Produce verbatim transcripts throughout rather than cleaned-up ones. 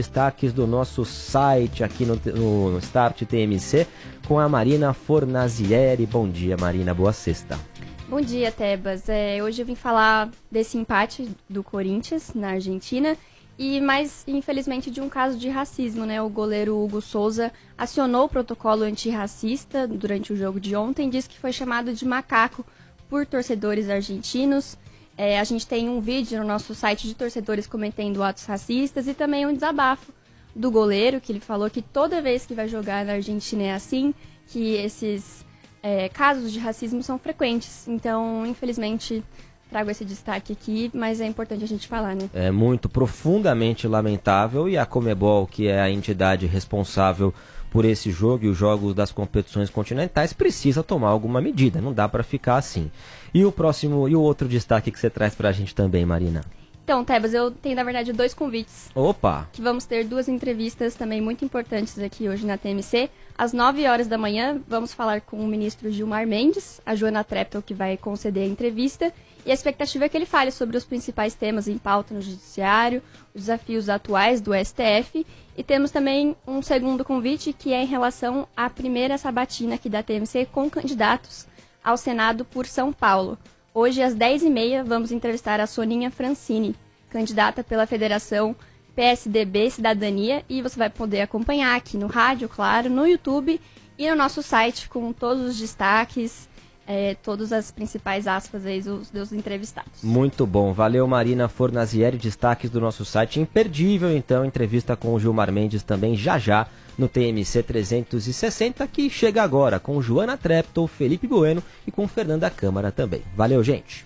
Destaques do nosso site aqui no, no Start T M C com a Marina Fornazieri. Bom dia, Marina, boa sexta. Bom dia, Tebas. É, hoje eu vim falar desse empate do Corinthians na Argentina e mais, infelizmente, de um caso de racismo, né? O goleiro Hugo Souza acionou o protocolo antirracista durante o jogo de ontem e disse que foi chamado de macaco por torcedores argentinos. É, a gente tem um vídeo no nosso site de torcedores cometendo atos racistas e também um desabafo do goleiro, que ele falou que toda vez que vai jogar na Argentina é assim, que esses é, casos de racismo são frequentes. Então, infelizmente, trago esse destaque aqui, mas é importante a gente falar, né? É muito profundamente lamentável e a Conmebol, que é a entidade responsável por esse jogo e os jogos das competições continentais, precisa tomar alguma medida, não dá para ficar assim. E o próximo e o outro destaque que você traz para a gente também, Marina? Então, Tebas, eu tenho, na verdade, dois convites. Opa! Que vamos ter duas entrevistas também muito importantes aqui hoje na T M C. Às nove horas da manhã, vamos falar com o ministro Gilmar Mendes, a Joana Treptow, que vai conceder a entrevista. E a expectativa é que ele fale sobre os principais temas em pauta no judiciário, os desafios atuais do S T F. E temos também um segundo convite, que é em relação à primeira sabatina aqui da T M C com candidatos ao Senado por São Paulo. Hoje, às dez e meia, vamos entrevistar a Soninha Francini, candidata pela Federação P S D B Cidadania, e você vai poder acompanhar aqui no rádio, claro, no YouTube e no nosso site com todos os destaques, é, todas as principais aspas aí dos, dos entrevistados. Muito bom, valeu, Marina Fornazieri, destaques do nosso site, imperdível então, entrevista com o Gilmar Mendes também já já no T M C trezentos e sessenta, que chega agora com Joana Treptow, Felipe Bueno e com Fernanda Câmara também. Valeu, gente!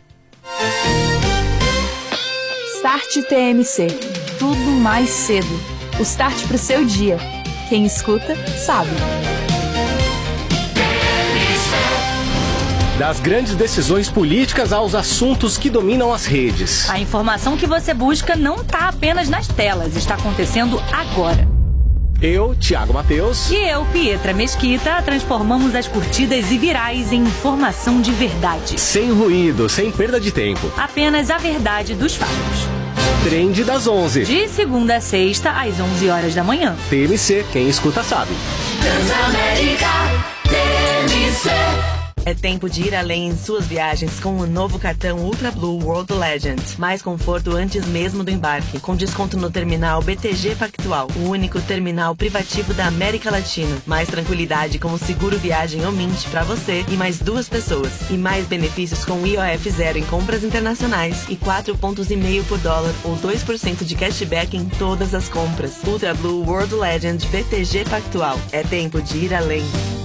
Start T M C, tudo mais cedo. O start pro seu dia. Quem escuta, sabe. Das grandes decisões políticas aos assuntos que dominam as redes. A informação que você busca não está apenas nas telas, está acontecendo agora. Eu, Thiago Mateus. E eu, Pietra Mesquita, transformamos as curtidas e virais em informação de verdade. Sem ruído, sem perda de tempo. Apenas a verdade dos fatos. Trend das onze. De segunda a sexta, às onze horas da manhã. T M C, quem escuta sabe. Transamérica T M C. É tempo de ir além em suas viagens com o novo cartão Ultra Blue World Legend. Mais conforto antes mesmo do embarque, com desconto no terminal B T G Pactual, o único terminal privativo da América Latina. Mais tranquilidade com o seguro viagem Omint para você e mais duas pessoas. E mais benefícios com I O F zero em compras internacionais e quatro pontos e meio por dólar ou dois por cento de cashback em todas as compras. Ultra Blue World Legend B T G Pactual. É tempo de ir além.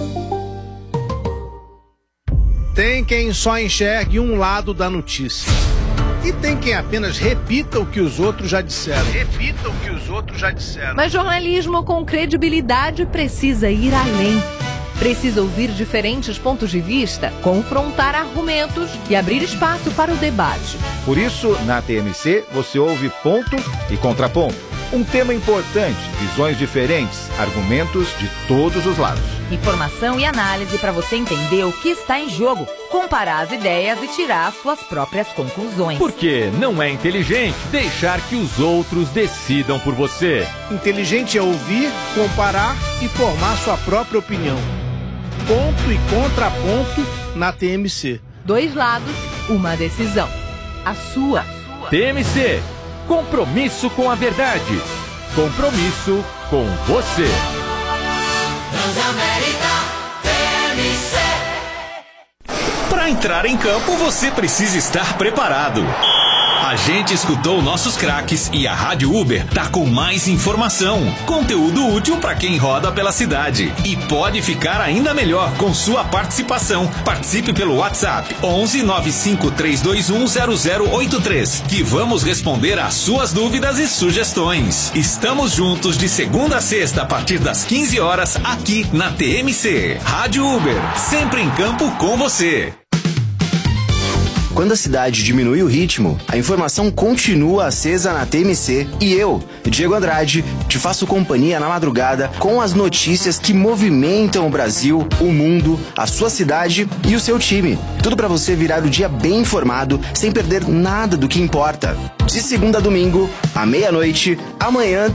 Tem quem só enxergue um lado da notícia. E tem quem apenas repita o que os outros já disseram. Repita o que os outros já disseram. Mas jornalismo com credibilidade precisa ir além. Precisa ouvir diferentes pontos de vista, confrontar argumentos e abrir espaço para o debate. Por isso, na T M C, você ouve ponto e contraponto. Um tema importante, visões diferentes, argumentos de todos os lados. Informação e análise para você entender o que está em jogo, comparar as ideias e tirar suas próprias conclusões. Porque não é inteligente deixar que os outros decidam por você. Inteligente é ouvir, comparar e formar sua própria opinião. Ponto e contraponto na T M C. Dois lados, uma decisão. A sua. T M C. Compromisso com a verdade. Compromisso com você. Transamérica T M C. Para entrar em campo, você precisa estar preparado. A gente escutou nossos craques e a Rádio Uber tá com mais informação, conteúdo útil para quem roda pela cidade. E pode ficar ainda melhor com sua participação. Participe pelo WhatsApp onze nove cinco três dois um zero zero oito três, que vamos responder às suas dúvidas e sugestões. Estamos juntos de segunda a sexta a partir das quinze horas aqui na T M C. Rádio Uber, sempre em campo com você. Quando a cidade diminui o ritmo, a informação continua acesa na T M C e eu, Diego Andrade, te faço companhia na madrugada com as notícias que movimentam o Brasil, o mundo, a sua cidade e o seu time. Tudo para você virar o dia bem informado, sem perder nada do que importa. De segunda a domingo, à meia-noite, amanhã